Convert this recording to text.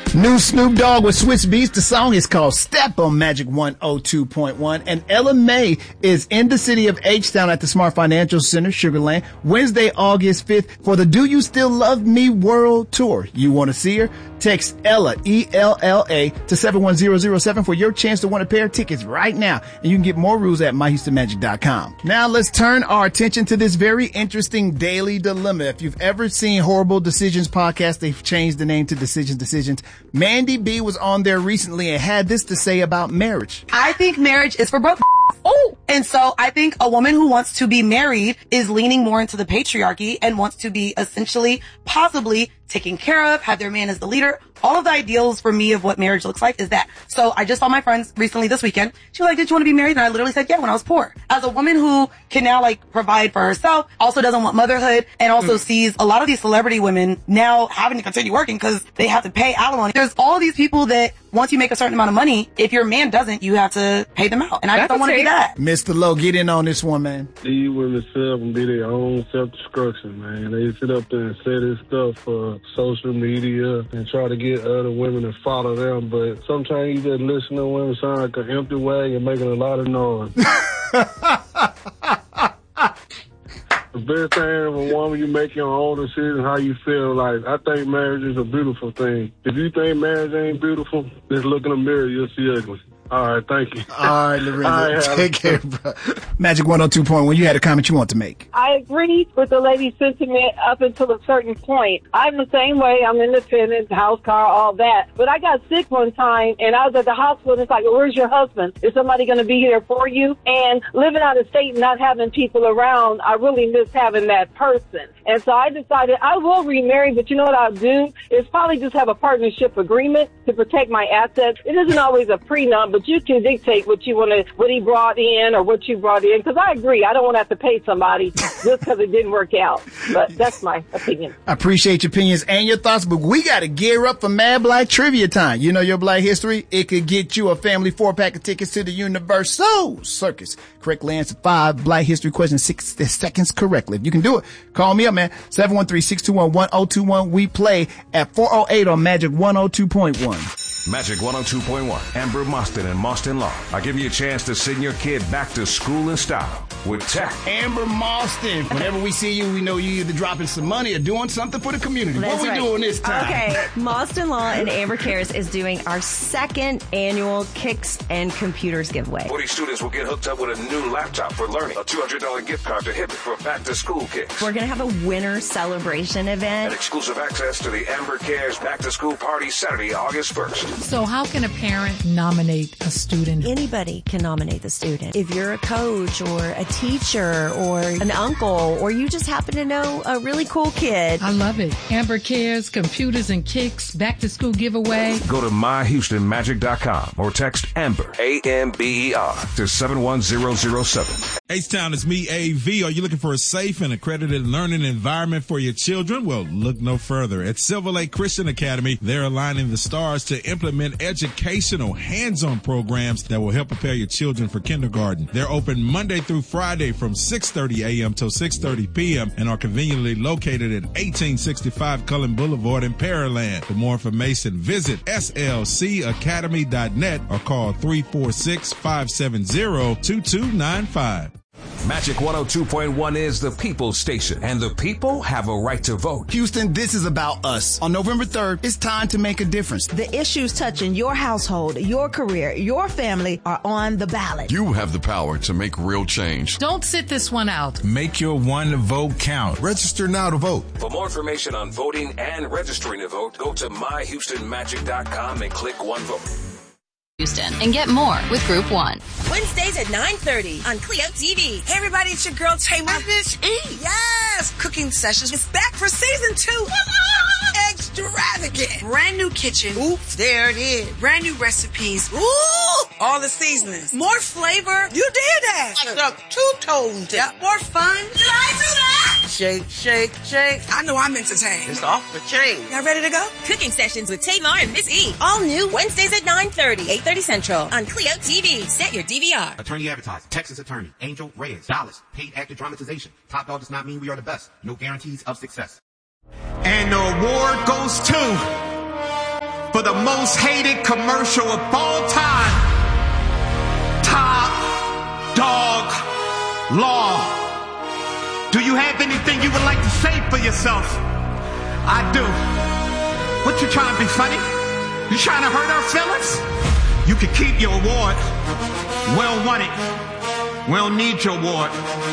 New Snoop Dogg with Swizz Beatz. The song is called Step on Magic 102.1. And Ella Mai is in the city of H-Town at the Smart Financial Center, Sugar Land, Wednesday, August 5th for the Do You Still Love Me World Tour. You want to see her? Text Ella, E-L-L-A, to 71007 for your chance to win a pair of tickets right now. And you can get more rules at myhoustonmagic.com. Now let's turn our attention to this very interesting daily dilemma. If you've ever seen Horrible Decisions podcast, they've changed the name to Decisions. Mandy B was on there recently and had this to say about marriage. I think marriage is for broke. Oh, and so I think a woman who wants to be married is leaning more into the patriarchy and wants to be essentially, possibly taken care of, have their man as the leader. All of the ideals for me of what marriage looks like is that. So I just saw my friends recently this weekend. She was like, did you want to be married? And I literally said, yeah, when I was poor. As a woman who can now provide for herself, also doesn't want motherhood, and also sees a lot of these celebrity women now having to continue working because they have to pay alimony. There's all these people that once you make a certain amount of money, if your man doesn't, you have to pay them out. And I just don't want to be that. Mr. Lowe, get in on this one, man. These women sit up and be their own self-destruction, man. They sit up there and say this stuff for social media and try to get other women to follow them. But sometimes you just listen to women sound like an empty wagon making a lot of noise. The best thing of a woman, you make your own decision how you feel. Like, I think marriage is a beautiful thing. If you think marriage ain't beautiful, just look in the mirror, you'll see ugly. All right, thank you. All right, Lorenzo. Take care, bro. Magic 102.1, you had a comment you want to make. I agree with the lady's sentiment up until a certain point. I'm the same way. I'm independent, house, car, all that. But I got sick one time, and I was at the hospital, and it's like, where's your husband? Is somebody going to be here for you? And living out of state and not having people around, I really miss having that person. And so I decided I will remarry, but you know what I'll do? Is probably just have a partnership agreement to protect my assets. It isn't always a prenup, but you can dictate what you want to, what he brought in or what you brought in. Because I agree, I don't want to have to pay somebody just because it didn't work out. But that's my opinion. I appreciate your opinions and your thoughts, but we got to gear up for Mad Black Trivia Time. You know your Black history? It could get you a family 4-pack of tickets to the Universal Circus. Correctly answer 5 Black history questions 60 seconds correctly. If you can do it, call me up, man. 713-621-1021. We play at 408 on Magic 102.1. Magic 102.1, Amber Moston and Moston Law. I'll give you a chance to send your kid back to school in style with tech. Amber Moston, whenever we see you, we know you either dropping some money or doing something for the community. That's what we doing this time? Okay, Moston Law and Amber Cares is doing our 2nd annual Kicks and Computers giveaway. 40 students will get hooked up with a new laptop for learning, a $200 gift card to Hibbett for back-to-school kicks. We're going to have a winter celebration event. And exclusive access to the Amber Cares back-to-school party Saturday, August 1st. So how can a parent nominate a student? Anybody can nominate the student. If you're a coach or a teacher or an uncle, or you just happen to know a really cool kid. I love it. Amber Cares, Computers and Kicks, back to school giveaway. Go to myhoustonmagic.com or text Amber, A-M-B-E-R, to 71007. H-Town, it's me, AV. Are you looking for a safe and accredited learning environment for your children? Well, look no further. At Silver Lake Christian Academy, they're aligning the stars to implement educational hands-on programs that will help prepare your children for kindergarten. They're open Monday through Friday from 6:30 a.m. till 6:30 p.m. and are conveniently located at 1865 Cullen Boulevard in Pearland. For more information, visit slcacademy.net or call 346-570-2295. Magic 102.1 is the People's Station, and the people have a right to vote. Houston, this is about us. On November 3rd, it's time to make a difference. The issues touching your household, your career, your family are on the ballot. You have the power to make real change. Don't sit this one out. Make your one vote count. Register now to vote. For more information on voting and registering to vote, go to myhoustonmagic.com and click One Vote. Houston, and get more with Group 1. Wednesdays at 9:30 on Clio TV. Hey everybody, it's your girl Tamar. Miss E. Yes, Cooking Sessions is back for season 2. Extravagant. Brand new kitchen. Oops, there it is. Brand new recipes. Ooh, all the seasonings. More flavor. You did that. Stuck 2 tones. Yep. More fun. Did I do that? Shake, shake, shake. I know I'm entertained. It's off the chain. Y'all ready to go? Cooking Sessions with Tamar and Miss E. All new Wednesdays at 9:30, 8:30 Central on Clio TV. Set your DVR. Attorney advertised. Texas attorney. Angel Reyes. Dallas. Paid actor dramatization. Top Dog does not mean we are the best. No guarantees of success. And the award goes to for the most hated commercial of all time. Top Dog Law. Do you have anything you would like to say for yourself? I do. What, you trying to be funny? You trying to hurt our feelings? You can keep your award. We don't want it. We don't need your award.